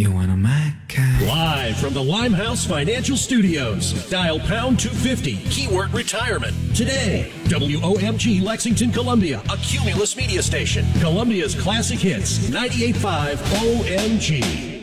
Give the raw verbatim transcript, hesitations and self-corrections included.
You want a Mac? Live from the Limehouse Financial Studios. Dial pound two fifty, keyword retirement. Today, W O M G Lexington, Columbia, a Cumulus media station. Columbia's classic hits, ninety-eight point five O M G.